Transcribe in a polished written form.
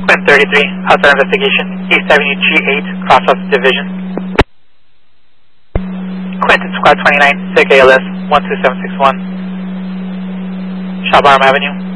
Quentin 33, outside investigation, East Avenue G8, Crossroads Division. Quentin Squad 29, SIG ALS 12761, Shabarm Avenue.